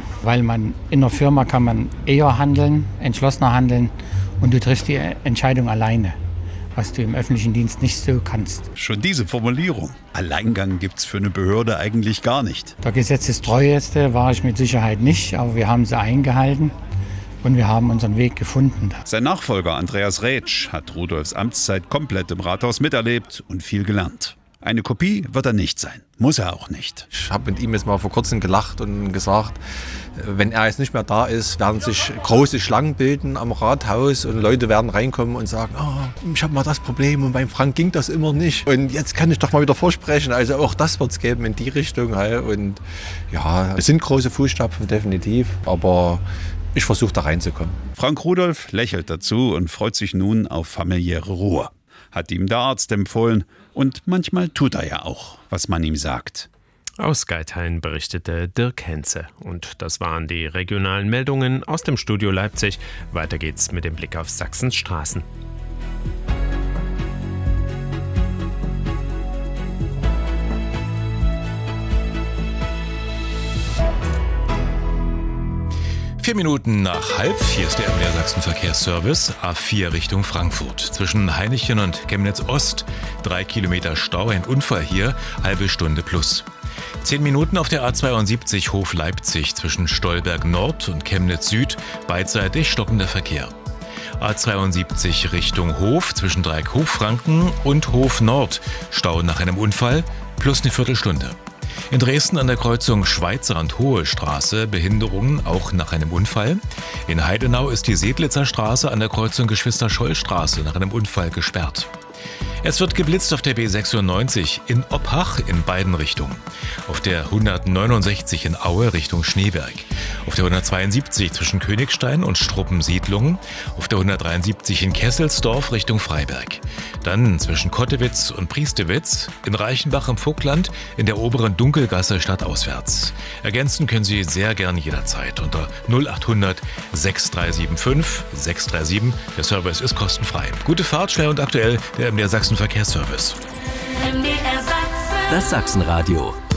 weil in der Firma kann man eher handeln, entschlossener handeln und du triffst die Entscheidung alleine, was du im öffentlichen Dienst nicht so kannst. Schon diese Formulierung. Alleingang gibt's für eine Behörde eigentlich gar nicht. Der Gesetzestreueste war ich mit Sicherheit nicht, aber wir haben sie eingehalten und wir haben unseren Weg gefunden. Sein Nachfolger Andreas Rätsch hat Rudolfs Amtszeit komplett im Rathaus miterlebt und viel gelernt. Eine Kopie wird er nicht sein. Muss er auch nicht. Ich habe mit ihm jetzt mal vor kurzem gelacht und gesagt, wenn er jetzt nicht mehr da ist, werden sich große Schlangen bilden am Rathaus und Leute werden reinkommen und sagen, ich habe mal das Problem und beim Frank ging das immer nicht. Und jetzt kann ich doch mal wieder vorsprechen. Also auch das wird es geben in die Richtung. Und ja, es sind große Fußstapfen definitiv, aber ich versuche da reinzukommen. Frank Rudolph lächelt dazu und freut sich nun auf familiäre Ruhe. Hat ihm der Arzt empfohlen und manchmal tut er ja auch, was man ihm sagt. Aus Geithain berichtete Dirk Henze. Und das waren die regionalen Meldungen aus dem Studio Leipzig. Weiter geht's mit dem Blick auf Sachsens Straßen. Vier Minuten nach 3:30 ist der MDR Sachsen Verkehrsservice. A4 Richtung Frankfurt. Zwischen Hainichen und Chemnitz Ost 3 Kilometer Stau, ein Unfall hier, halbe Stunde plus. 10 Minuten auf der A72 Hof Leipzig zwischen Stolberg Nord und Chemnitz Süd, beidseitig stockender Verkehr. A72 Richtung Hof zwischen Dreieck Hochfranken und Hof Nord, Stau nach einem Unfall, plus eine Viertelstunde. In Dresden an der Kreuzung Schweizer und Hohe Straße Behinderungen auch nach einem Unfall. In Heidenau ist die Sedlitzer Straße an der Kreuzung Geschwister-Scholl-Straße nach einem Unfall gesperrt. Es wird geblitzt auf der B96 in Oppach in beiden Richtungen. Auf der 169 in Aue Richtung Schneeberg. Auf der 172 zwischen Königstein und Struppensiedlungen. Auf der 173 in Kesselsdorf Richtung Freiberg. Dann zwischen Kottewitz und Priestewitz, in Reichenbach im Vogtland, in der oberen Dunkelgasse stadtauswärts. Ergänzen können Sie sehr gern jederzeit unter 0800 6375 637. Der Service ist kostenfrei. Gute Fahrt, schnell und aktuell, der MDR Sachsen Verkehrsservice. Das Sachsenradio.